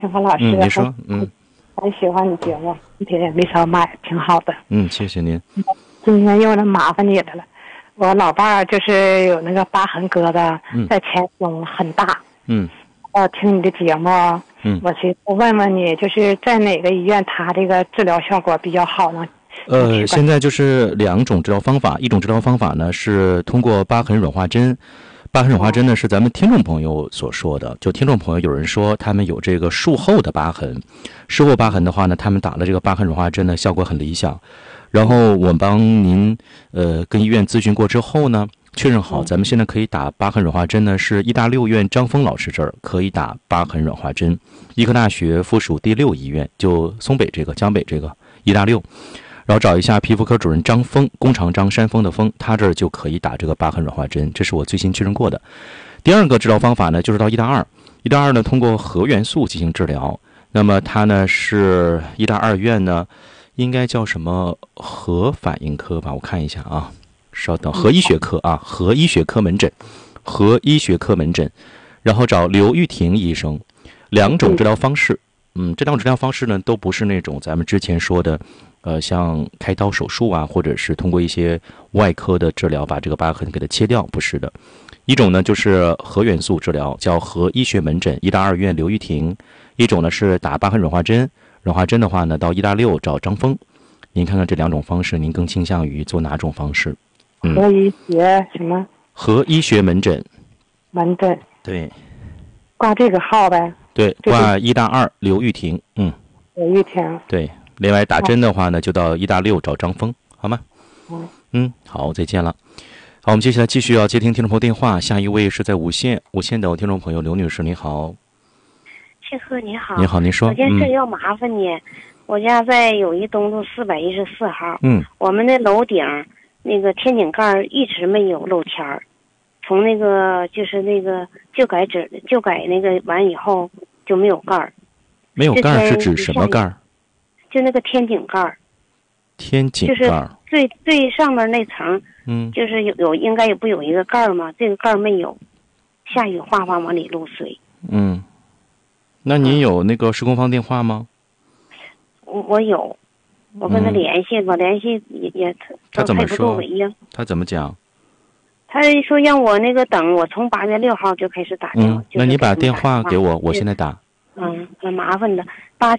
金华老师， 你说， 很喜欢你节目，一天也没少买，挺好的。 谢谢您。 今天又能麻烦你的了。我老伴儿就是有那个疤痕疙瘩，在前胸很大。听你的节目，我去问问你，就是在哪个医院他这个治疗效果比较好呢？ 现在就是2种治疗方法，一种治疗方法呢是通过疤痕软化针。疤痕软化针呢是咱们听众朋友所说的，就听众朋友有人说他们有这个术后的疤痕，术后疤痕的话呢，他们打了这个疤痕软化针呢，效果很理想。然后我帮您跟医院咨询过之后呢，确认好，咱们现在可以打疤痕软化针呢，是医大6院张峰老师这儿可以打疤痕软化针，医科大学附属第6医院，就松北这个江北这个医大6。然后找一下皮肤科主任张峰，弓长张山峰的峰，他这儿就可以打这个疤痕软化针，这是我最新确认过的。第二个治疗方法呢，就是到医大2，医大2呢通过核元素进行治疗。那么它呢是医大2院呢，应该叫什么核反应科吧？我看一下啊，稍等，核医学科啊，核医学科门诊，核医学科门诊，然后找刘玉婷医生。2种治疗方式，这2种治疗方式呢都不是那种咱们之前说的。像开刀手术啊，或者是通过一些外科的治疗把这个疤痕给它切掉，不是的。一种呢就是核元素治疗，叫核医学门诊，医大2院刘玉婷；一种呢是打疤痕软化针，软化针的话呢到医大6找张峰。您看看这2种方式，您更倾向于做哪种方式？ 核医学什么？ 核医学门诊。 门诊。 对。 挂这个号呗。 对，挂医大2刘玉婷。 刘玉婷。 对。另外打针的话呢，就到医大6找张峰，好吗？好，再见了。好，我们接下来继续要接听听众朋友电话，下一位是在无线的听众朋友刘女士，你好。 谢哥你好。 你好，您说。 有件事要麻烦你，我家在友谊东路414号。我们的楼顶那个天井盖一直没有露天儿，从那个就是那个旧改那个完以后就没有盖儿。 没有盖儿是指什么盖儿？ 就那个天井盖， 天井盖就是最上面那层，就是应该不有一个盖吗？这个盖没有，下雨哗哗往里漏水。 那您有那个施工方电话吗？ 我有，我跟他联系吧，联系也他怎么说？他怎么讲？他说让我那个等，我从8月6号就开始打电话。 那你把电话给我，我现在打。 很麻烦的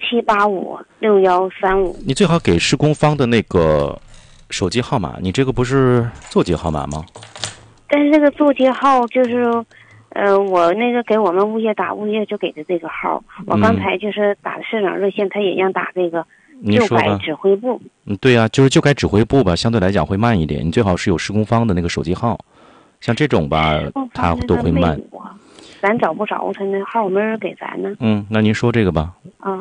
，87856135。 你最好给施工方的那个手机号码，你这个不是座机号码吗？ 但是这个座机号就是，我那个给我们物业打，物业就给的这个号。我刚才就是打的市长热线，他也让打这个旧改指挥部。 对呀，就是旧改指挥部吧，相对来讲会慢一点。你最好是有施工方的那个手机号，像这种吧，它都会慢。 咱找不着他那号，没人给咱呢。 那您说这个吧。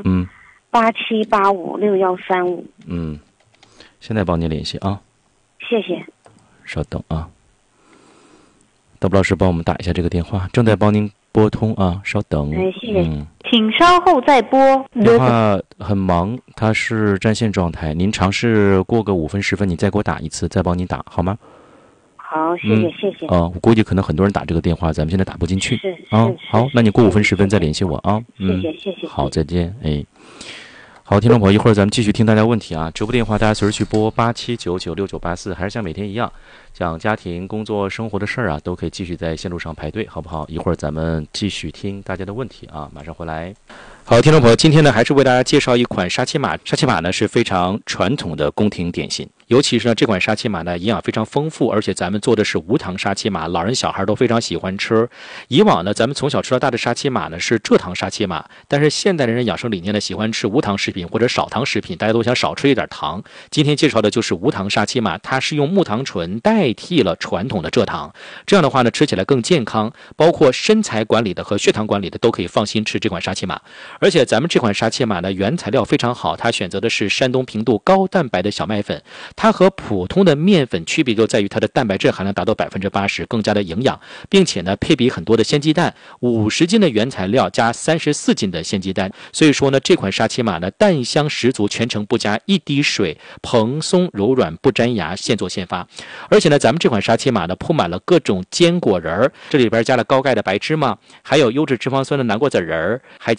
87856135。 现在帮您联系啊。 谢谢。 稍等啊，豆布老师帮我们打一下这个电话，正在帮您拨通啊，稍等。 谢谢。请稍后再拨。 电话很忙，他是占线状态，您尝试过个5分10分，你再给我打一次，再帮您打好吗？ 好，谢谢。 我估计可能很多人打这个电话，咱们现在打不进去。好，那你过5分10分再联系我啊。 谢谢。 好，再见。好，听众朋友，一会儿咱们继续听大家问题啊。直播电话大家随时去拨87996984，还是像每天一样，讲家庭、工作、生活的事儿啊，都可以继续在线路上排队，好不好？一会儿咱们继续听大家的问题啊，马上回来。好，听众朋友，今天呢还是为大家介绍一款沙琪玛。沙琪玛呢是非常传统的宫廷点心，尤其是呢这款沙琪玛呢营养非常丰富，而且咱们做的是无糖沙琪玛，老人小孩都非常喜欢吃。以往呢咱们从小吃到大的沙琪玛呢是蔗糖沙琪玛，但是现代人养生理念呢喜欢吃无糖食品或者少糖食品，大家都想少吃一点糖。今天介绍的就是无糖沙琪玛，它是用木糖醇代替了传统的蔗糖，这样的话呢吃起来更健康，包括身材管理的和血糖管理的都可以放心吃这款沙琪玛。而且咱们这款沙琪玛呢原材料非常好，它选择的是山东平度高蛋白的小麦粉，它和普通的面粉区别就在于它的蛋白质含量达到80%，更加的营养，并且呢配比很多的鲜鸡蛋，50斤的原材料加34斤的鲜鸡蛋，所以说呢这款沙琪玛呢蛋香十足，全程不加一滴水，蓬松柔软不粘牙，现做现发。而且呢咱们这款沙琪玛呢铺满了各种坚果仁儿，这里边加了高钙的白芝麻，还有优质脂肪酸的南瓜籽仁儿，还加了新疆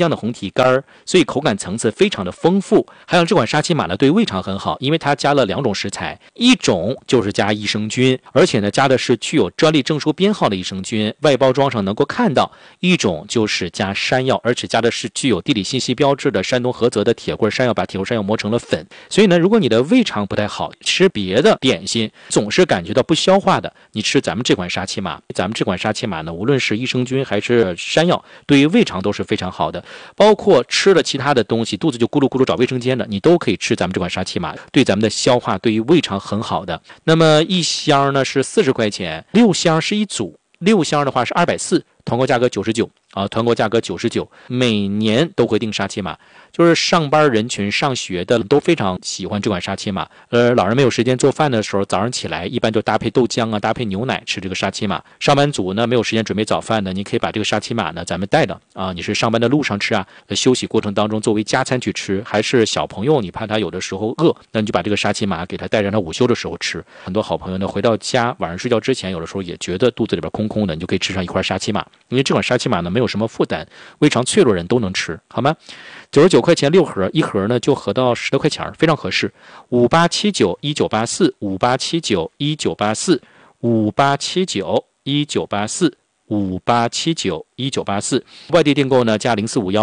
浆的红提干，所以口感层次非常的丰富。还有这款沙琪玛呢，对胃肠很好，因为它加了2种食材，一种就是加益生菌，而且呢加的是具有专利证书编号的益生菌，外包装上能够看到；一种就是加山药，而且加的是具有地理信息标志的山东菏泽的铁棍山药，把铁棍山药磨成了粉。所以呢，如果你的胃肠不太好，吃别的点心总是感觉到不消化的，你吃咱们这款沙琪玛，咱们这款沙琪玛呢，无论是益生菌还是山药，对于胃肠都是非常好的。包括吃了其他的东西，肚子就咕噜咕噜找卫生间的，你都可以吃咱们这款沙琪玛，对咱们的消化，对于胃肠很好的。那么一箱呢是40块钱，6箱是一组，6箱的话是240，团购价格99啊，团购价格99，每年都会订沙琪玛。就是上班人群、上学的都非常喜欢这款沙琪玛。老人没有时间做饭的时候，早上起来一般就搭配豆浆啊，搭配牛奶吃这个沙琪玛。上班族呢没有时间准备早饭的，你可以把这个沙琪玛呢咱们带的啊，你是上班的路上吃啊，休息过程当中作为加餐去吃，还是小朋友你怕他有的时候饿，那你就把这个沙琪玛给他带让他午休的时候吃。很多好朋友呢回到家晚上睡觉之前，有的时候也觉得肚子里边空空的，你就可以吃上一块沙琪玛，因为这款沙琪玛呢没有什么负担，胃肠脆弱人都能吃，好吗？99块钱6盒，一盒呢就合到10多块钱，非常合适。58791984，58791984，58791984，58791984。外地订购呢加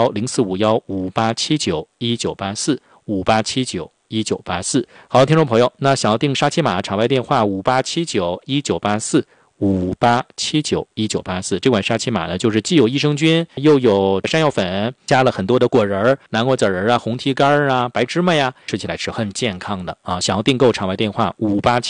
0451045158791984，58791984。好，听众朋友，那想要订沙琪玛，场外电话58791984，58791984。这款沙琪玛呢，就是既有益生菌，又有山药粉，加了很多的果仁、南瓜籽儿啊、红提干啊、白芝麻呀，吃起来是很健康的啊！想要订购，场外电话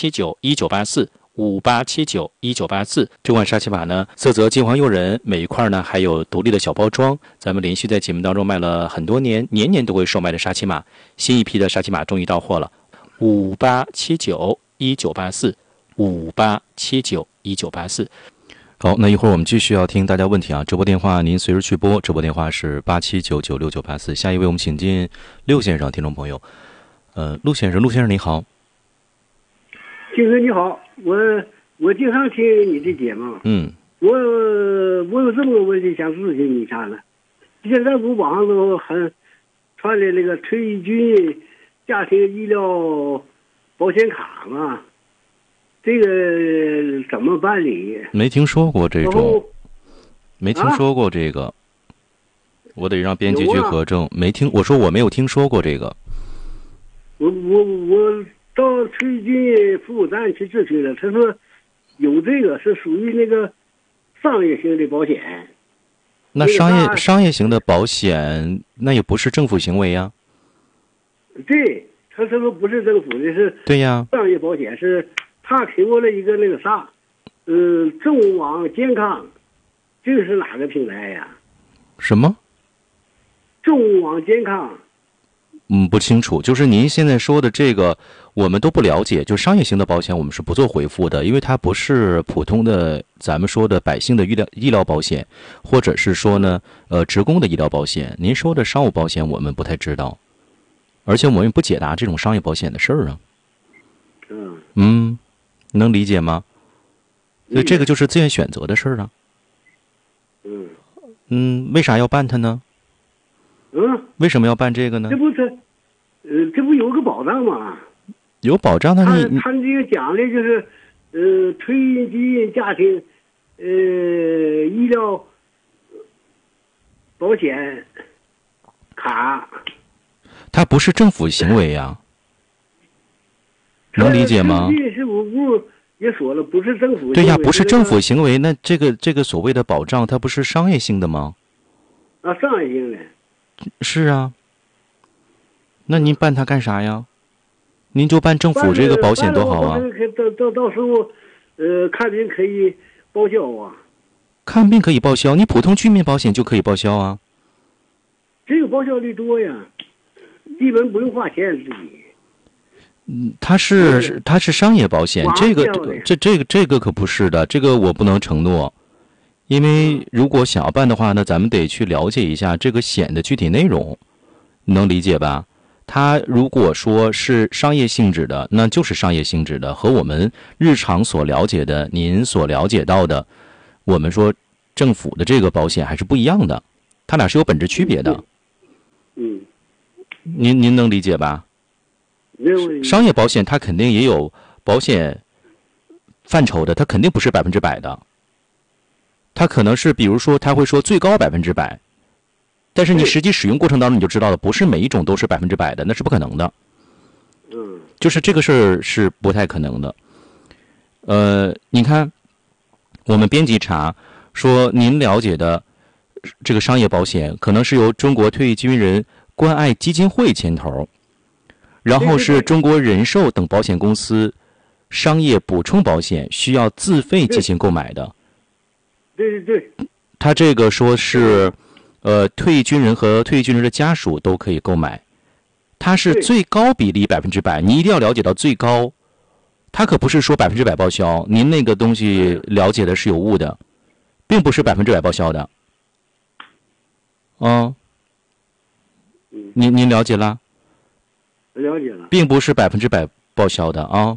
58791984，58791984。这款沙琪玛呢，色泽金黄诱人，每一块呢还有独立的小包装。咱们连续在节目当中卖了很多年，年年都会售卖的沙琪玛，新一批的沙琪玛终于到货了。58791984，58791984。好，那一会儿我们继续要听大家问题啊，直播电话您随时去拨，直播电话是87996984。下一位我们请进陆先生，听众朋友。陆先生你好。 金哥你好，我经常听你的节目。我有这么个问题想咨询你一下呢。现在不网上都很传的那个退军家庭医疗保险卡吗？这个怎么办理？ 没听说过这种，没听说过这个，我得让编辑去核证。我说我没有听说过这个。 我到退军服务站去咨询了，他说有这个是属于那个商业性的保险。 那商业型的保险，那也不是政府行为呀。 对，他说不是政府的，是对呀， 商业保险是。他给我了一个那个啥，众网健康，这个是哪个平台呀？ 什么？ 众网健康。 不清楚。就是您现在说的这个，我们都不了解。就商业型的保险，我们是不做回复的，因为它不是普通的咱们说的百姓的医疗保险，或者是说呢，职工的医疗保险。您说的商务保险，我们不太知道，而且我们也不解答这种商业保险的事儿啊。能理解吗？所以这个就是自愿选择的事儿啊。为啥要办它呢？为什么要办这个呢？ 这不有个保障吗？ 有保障的。他这个讲的就是退军家庭医疗保险卡。 它不是政府行为呀。能理解吗？ 是我也说了，不是政府行为。 对呀，不是政府行为，那这个所谓的保障，它不是商业性的吗？ 商业性的。 是啊。那您办它干啥呀？您就办政府这个保险多好啊！ 到时候，看病可以报销啊。 看病可以报销，你普通居民保险就可以报销啊。 这个报销率多呀，基本不用花钱自己。 它是商业保险，这个可不是的，这个我不能承诺，因为如果想要办的话呢，咱们得去了解一下这个险的具体内容，你能理解吧？它如果说是商业性质的，那就是商业性质的，和我们日常所了解的、您所了解到的，我们说政府的这个保险还是不一样的。 它俩是有本质区别的。您能理解吧？商业保险它肯定也有保险范畴的，它肯定不是100%的，它可能是比如说它会说最高100%，但是你实际使用过程当中你就知道了，不是每一种都是100%的，那是不可能的。就是这个事儿是不太可能的。你看，我们编辑查说您了解的这个商业保险可能是由中国退役军人关爱基金会牵头，然后是中国人寿等保险公司商业补充保险需要自费进行购买的。 对。 他这个说是退役军人和退役军人的家属都可以购买。它是最高比例100%，你一定要了解到最高，它可不是说100%报销，您那个东西了解的是有误的，并不是100%报销的。您了解了？ 了解了， 并不是100%报销的啊。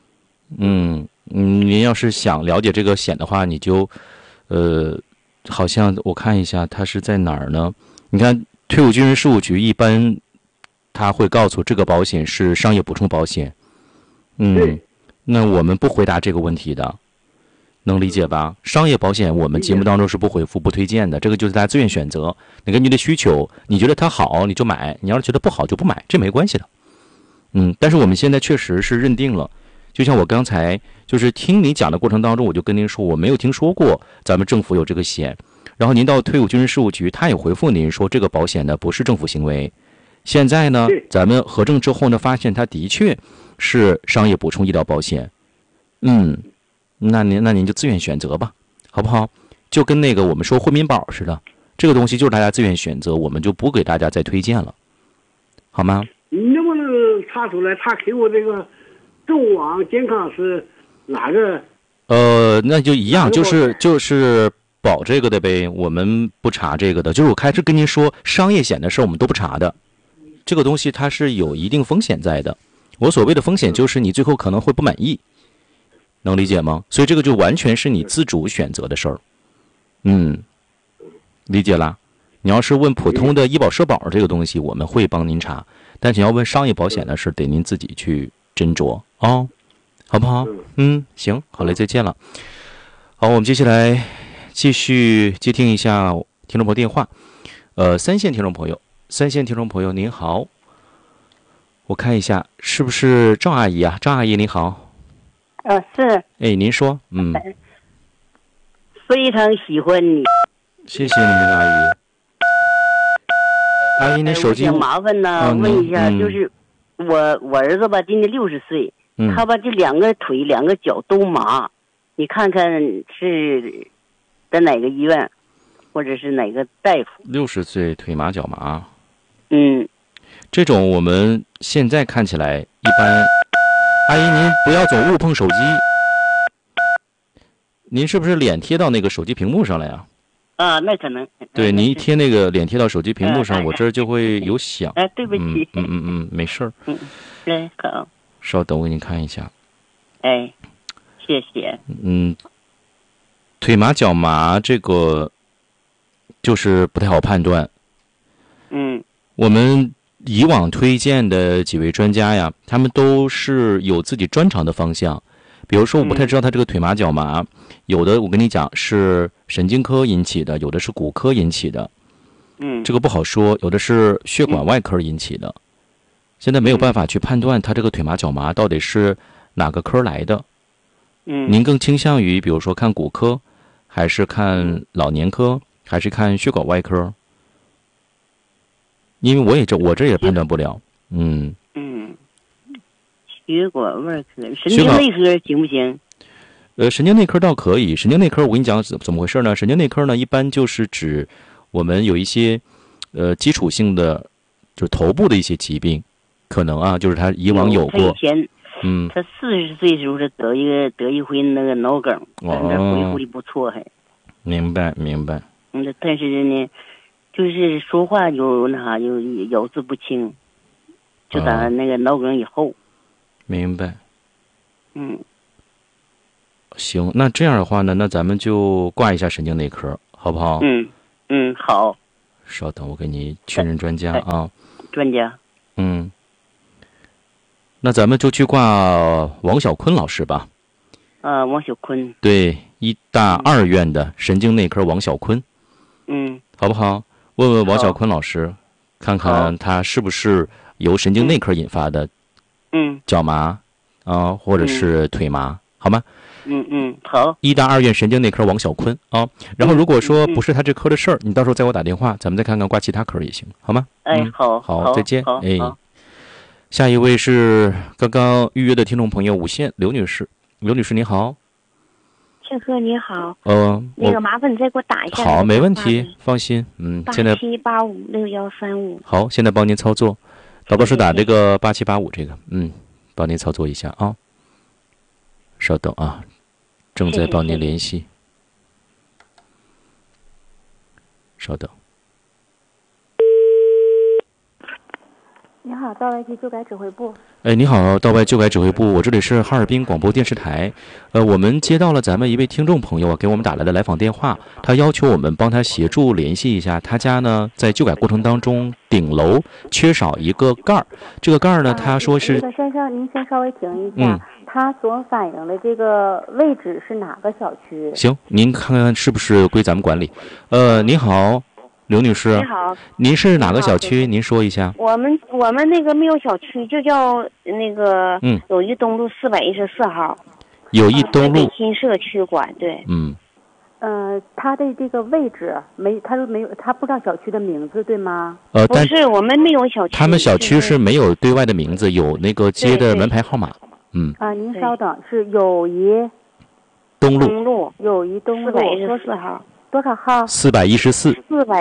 您要是想了解这个险的话，你就好像我看一下它是在哪儿呢？你看退伍军人事务局一般他会告诉这个保险是商业补充保险。那我们不回答这个问题的，能理解吧？商业保险我们节目当中是不回复不推荐的，这个就是大家自愿选择。你根据你的需求，你觉得它好你就买，你要是觉得不好就不买，这没关系的。但是我们现在确实是认定了，就像我刚才就是听你讲的过程当中，我就跟您说我没有听说过咱们政府有这个险，然后您到退伍军人事务局，他也回复您说这个保险呢不是政府行为。现在呢，咱们核证之后呢，发现它的确是商业补充医疗保险。那您就自愿选择吧，好不好？就跟那个我们说惠民保似的，这个东西就是大家自愿选择，我们就不给大家再推荐了，好吗？ 你能不能查出来他给我这个众网健康是哪个？ 那就一样，就是保这个的呗，我们不查这个的。就是我开始跟您说商业险的事儿，我们都不查的。这个东西它是有一定风险在的，我所谓的风险就是你最后可能会不满意，能理解吗？所以这个就完全是你自主选择的事儿。理解啦。你要是问普通的医保社保这个东西，我们会帮您查，但是你要问商业保险的事，得您自己去斟酌哦，好不好？行，好嘞，再见了。好，我们接下来继续接听一下听众朋友电话。三线听众朋友您好，我看一下是不是赵阿姨啊？赵阿姨您好。 是。 您说。 非常喜欢你。 谢谢您，阿姨。阿姨，您手机。 我想麻烦呢，问一下，就是我儿子吧，今年60岁，他吧这两个腿、两个脚都麻，你看看是在哪个医院，或者是哪个大夫 ？60岁腿麻脚麻。 这种我们现在看起来一般。阿姨，您不要总误碰手机。您是不是脸贴到那个手机屏幕上了呀？ 那可能。 对，您一贴那个脸贴到手机屏幕上，我这儿就会有响。 对不起。 没事儿。 好。 稍等，我给您看一下。 谢谢。 腿麻脚麻这个就是不太好判断。我们以往推荐的几位专家呀，他们都是有自己专长的方向。比如说我不太知道他这个腿麻脚麻，有的我跟你讲是神经科引起的，有的是骨科引起的。这个不好说，有的是血管外科引起的。现在没有办法去判断他这个腿麻脚麻到底是哪个科来的。您更倾向于比如说看骨科，还是看老年科，还是看血管外科？因为我这也判断不了。 血管外科、神经内科行不行？ 神经内科倒可以。神经内科我跟你讲怎么回事呢？神经内科呢，一般就是指我们有一些基础性的，就是头部的一些疾病，可能啊，就是他以往有过。 他以前，他40岁的时候是得一回那个脑梗，但是恢复的不错还。 明白。 但是呢，就是说话就咬字不清，就打那个脑梗以后。 明白。行，那这样的话呢，那咱们就挂一下神经内科，好不好？ 好。 稍等，我给你确认专家啊。 专家。 那咱们就去挂王小坤老师吧。 王小坤。 对，医大2院的神经内科王小坤。好不好？问问王小坤老师，看看他是不是由神经内科引发的脚麻或者是腿麻，好吗？ 好。 医大2院神经内科王小坤啊。然后如果说不是他这科的事儿，你到时候再给我打电话，咱们再看看挂其他科也行，好吗？ 好， 再见。下一位是刚刚预约的听众朋友5线刘女士。刘女士你好。 庆哥你好。 那个麻烦你再给我打一下。 好，没问题，放心。现在 87856135。 好，现在帮您操作。导播是打这个8785这个，帮您操作一下啊。稍等啊，正在帮您联系。稍等。 你好，道外区修改指挥部。 你好，道外修改指挥部，我这里是哈尔滨广播电视台。我们接到了咱们一位听众朋友给我们打来的来访电话，他要求我们帮他协助联系一下他家呢，在修改过程当中顶楼缺少一个盖儿。这个盖儿呢，他说是。 先生，您先稍微停一下。他所反映的这个位置是哪个小区？ 行，您看看是不是归咱们管理。你好。刘女士， 你好， 您是哪个小区？您说一下。 我们那个没有小区，就叫那个友谊东路414号。 友谊东路新社区管，对。 他的这个位置他说没有，他不知道小区的名字，对吗？ 不是，我们没有小区。 他们小区是没有对外的名字，有那个街的门牌号码。 您稍等，是友谊东路， 友谊东路 414号。 多少号 ？414。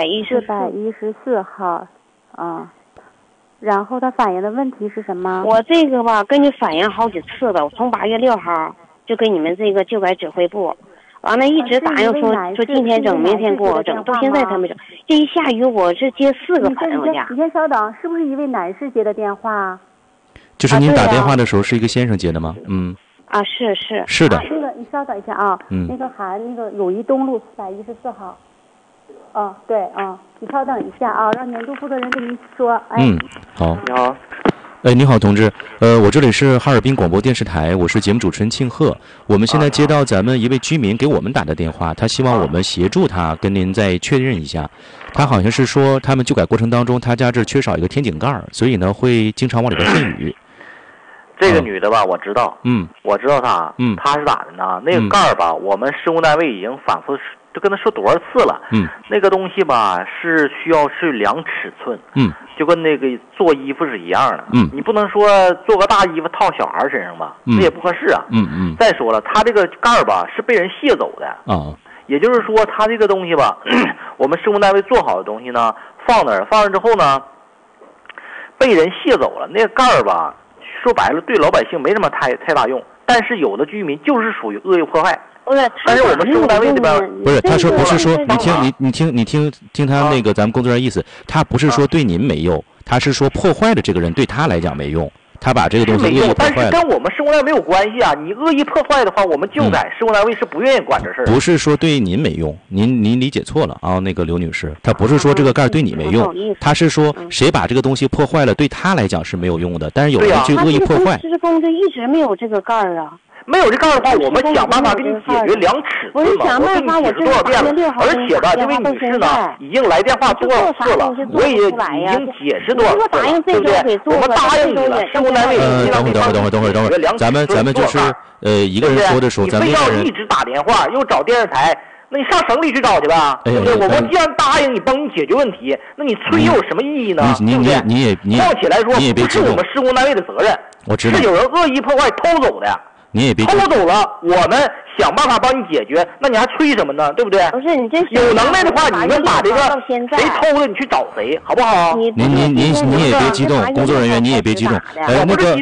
414号，然后他反映的问题是什么？ 我这个吧，跟你反映好几次了，我从8月6号就跟你们这个修改指挥部，完了一直答应说今天整，明天给我整，到现在他没整。这一下雨，我是接4个朋友家。 你先稍等，是不是一位男士接的电话？ 就是您打电话的时候是一个先生接的吗？ 是的。 那个你稍等一下啊，那个友谊东路414号。对你稍等一下啊，让年度负责人跟您说。 好。 你好。 你好，同志。我这里是哈尔滨广播电视台，我是节目主持人庆贺。我们现在接到咱们一位居民给我们打的电话，他希望我们协助他跟您再确认一下。他好像是说他们修改过程当中，他家这缺少一个天井盖，所以呢会经常往里边渗雨。 这个女的吧，我知道，我知道她，她是咋的呢？那个盖儿吧，我们施工单位已经反复就跟她说多少次了，那个东西吧是需要去量尺寸，就跟那个做衣服是一样的，你不能说做个大衣服套小孩身上吧，这也不合适啊，再说了，她这个盖儿吧是被人卸走的，也就是说，她这个东西吧，我们施工单位做好的东西呢，放那之后呢，被人卸走了，那个盖儿吧。说白了，对老百姓没什么太大用，但是有的居民就是属于恶意破坏。但是我们施工单位这边不是，他说不是说你听他那个咱们工作人员意思，他不是说对您没用，他是说破坏的这个人对他来讲没用，他把这个东西恶意破坏了。 但是跟我们施工单位没有关系啊！你恶意破坏的话，我们就在施工单位是不愿意管这事儿。 不是说对您没用，您理解错了啊，那个刘女士，他不是说这个盖对你没用，他是说谁把这个东西破坏了，对他来讲是没有用的，但是有人去恶意破坏。 施工就一直没有这个盖儿啊。 没有这盖儿的话，我们想办法给你解决量尺寸嘛。我跟你解释多少遍了？而且吧，这位女士呢，已经来电话多少次了，我也已经解释多少次了，对不对？我们答应你了，施工单位等会儿，咱们就是一个人说的时候，咱们非要一直打电话，又找电视台。那你上省里去找去吧，对不对？我们既然答应你帮你解决问题，那你催有什么意义呢？对不对？ 你况且来说，不是我们施工单位的责任，是有人恶意破坏偷走的。 你也别偷走了，我们想办法帮你解决，那你还催什么呢？对不对？ 不是你这有能耐的话，你们把这个谁偷了，你去找谁，好不好？ 您也别激动，工作人员你也别激动。 我不是激动，这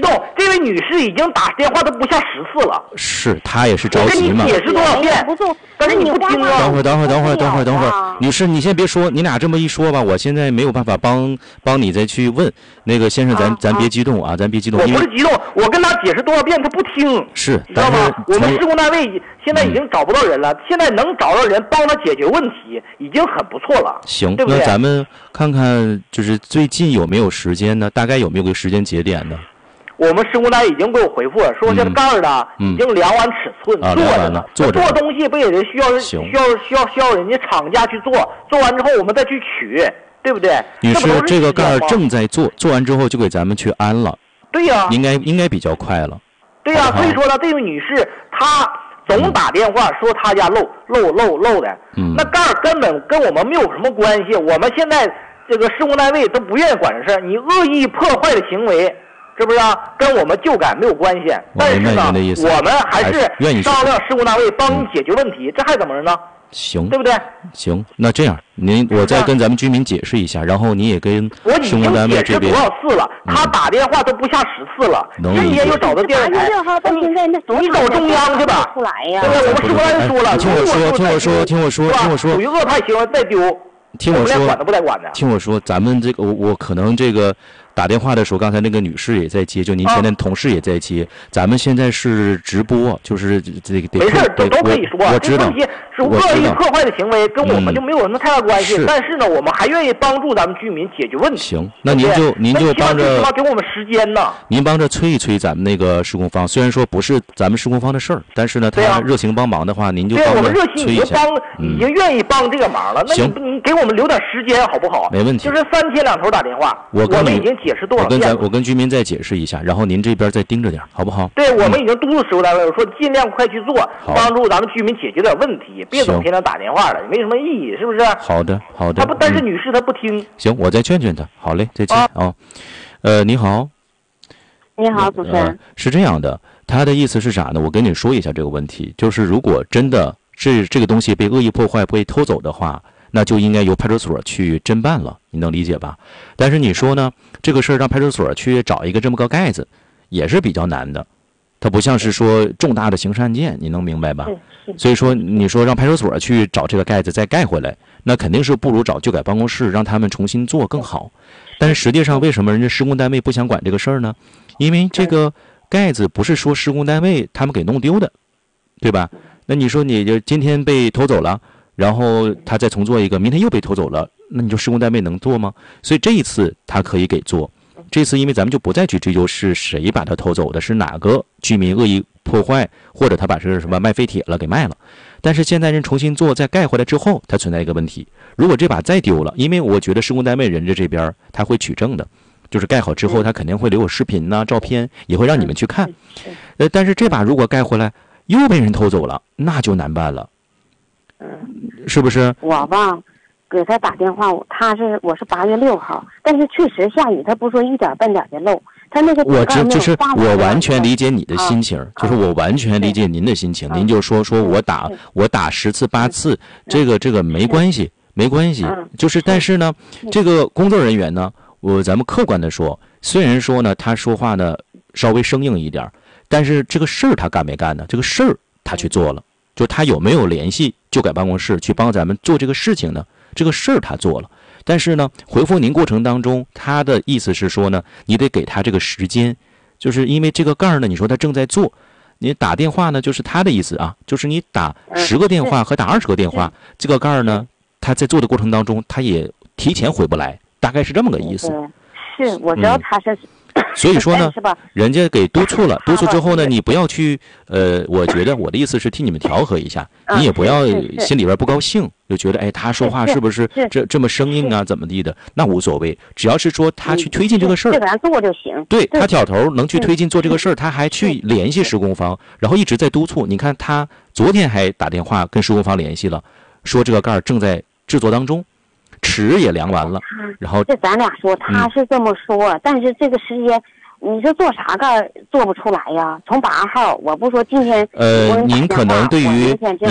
位女士已经打电话都不下10次了。 是，她也是着急嘛。 我跟你解释多少遍，但是你不听啊。 等会儿，女士，你先别说，你俩这么一说吧，我现在没有办法帮你再去问那个先生，咱别激动啊，咱别激动。 我不是激动，我跟他解释多少遍，他不听。 是， 知道吗？我们施工单位现在已经找不到人了，现在能找到人帮他解决问题，已经很不错了。 行， 对不对？ 那咱们看看，就是最近有没有时间呢？大概有没有个时间节点呢？ 我们施工单位已经给我回复了，说这盖儿呢已经量完尺寸，做东西不也得需要人家厂家去做完之后我们再去取，对不对？ 女士，这个盖儿正在做完之后就给咱们去安了。 对呀， 应该比较快了。 对呀，所以说呢，这位女士她总打电话说她家漏的，那盖儿根本跟我们没有什么关系。我们现在这个施工单位都不愿意管这事儿，你恶意破坏的行为。是不是啊？跟我们旧改没有关系，但是呢，我们还是商量施工单位帮你解决问题，这还怎么着呢？ 行， 对不对？ 行，那这样，我再跟咱们居民解释一下，然后你也跟施工单位这边。 我已经解释多少次了？他打电话都不下10次了，今天又找到电视台。你找中央去吧。对不对？我们施工单位说了， 听我说， 属于恶派行为再丢， 听我说， 连管都不带管的。 听我说，咱们这个我可能这个。打电话的时候，刚才那个女士也在接，就您前的同事也在接。咱们现在是直播，就是这个没事都可以说。 我知道， 是恶意破坏的行为，跟我们就没有什么太大关系。但是呢，我们还愿意帮助咱们居民解决问题。 行，那您就帮着给我们时间呢。 您帮着催一催咱们那个施工方，虽然说不是咱们施工方的事儿，但是呢，他热情帮忙的话，您就帮着催一下。 已经愿意帮这个忙了。那你给我们留点时间好不好？ 没问题。 就是3天2头打电话，我们已经解释多少遍了。 我跟居民再解释一下，然后您这边再盯着点，好不好？ 对，我们已经督促施工单位，我说尽量快去做，帮助咱们居民解决点问题，别总天天打电话了，没什么意义，是不是？ 好的。 但是女士她不听。 行，我再劝劝她。好嘞，再见啊。你好。 你好，主持人。 是这样的，他的意思是啥呢？我跟你说一下这个问题，就是如果真的是这个东西被恶意破坏、被偷走的话。那就应该由派出所去侦办了，你能理解吧？但是你说呢，这个事儿让派出所去找一个这么个盖子，也是比较难的。它不像是说重大的刑事案件，你能明白吧？所以说，你说让派出所去找这个盖子再盖回来，那肯定是不如找旧改办公室让他们重新做更好。但是实际上，为什么人家施工单位不想管这个事儿呢？因为这个盖子不是说施工单位他们给弄丢的，对吧？那你说你就今天被偷走了。然后他再重做一个，明天又被偷走了，那你说施工单位能做吗？所以这一次他可以给做，这次因为咱们就不再去追究是谁把他偷走的，是哪个居民恶意破坏，或者他把这个什么卖废铁了给卖了。但是现在人重新做再盖回来之后，它存在一个问题，如果这把再丢了，因为我觉得施工单位人家这边他会取证的，就是盖好之后他肯定会留有视频呐、照片，也会让你们去看。但是这把如果盖回来又被人偷走了，那就难办了。是不是？ 我吧，给他打电话，我是8月6号，但是确实下雨，他不说一点半点的漏，他那个就是我完全理解你的心情，就是我完全理解您的心情。您就说我打10次8次，这个没关系，就是但是呢，这个工作人员呢，咱们客观的说，虽然说呢他说话呢稍微生硬一点，但是这个事儿他干没干呢？这个事儿他去做了。就他有没有联系旧改办公室去帮咱们做这个事情呢？这个事儿他做了，但是呢，回复您过程当中，他的意思是说呢，你得给他这个时间，就是因为这个盖儿呢，你说他正在做，你打电话呢，就是他的意思啊，就是你打10个电话和打20个电话，这个盖儿呢，他在做的过程当中，他也提前回不来，大概是这么个意思。 是，我知道他是。 所以说呢，人家给督促了，督促之后呢，你不要去，我觉得我的意思是替你们调和一下，你也不要心里边不高兴，就觉得哎，他说话是不是这么生硬啊，怎么地的，那无所谓，只要是说他去推进这个事儿， 这个做就行。 对，他挑头能去推进做这个事儿，他还去联系施工方，然后一直在督促。你看他昨天还打电话跟施工方联系了，说这个盖儿正在制作当中。尺也量完了，然后这咱俩说他是这么说，但是这个时间，你说做啥盖做不出来呀？从8号，我不说今天。 您可能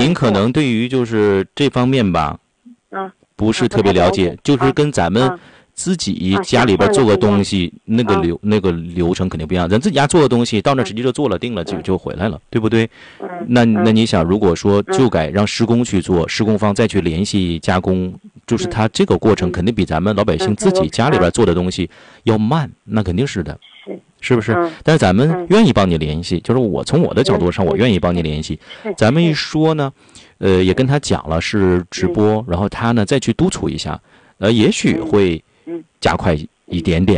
对于就是这方面吧，不是特别了解，就是跟咱们自己家里边做个东西，那个流程肯定不一样。咱自己家做个东西，到那直接就做了，定了就回来了，对不对？那你想，如果说就该让施工去做，施工方再去联系加工，就是他这个过程肯定比咱们老百姓自己家里边做的东西要慢，那肯定是的。是不是？但是咱们愿意帮你联系，就是我从我的角度上，我愿意帮你联系。咱们一说呢，也跟他讲了是直播，然后他呢再去督促一下，也许会加快一点点。